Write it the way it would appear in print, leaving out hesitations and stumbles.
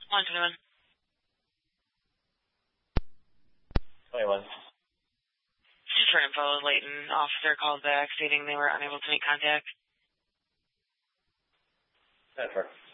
121. 21. Just for info, Layton officer called back stating they were unable to make contact. That's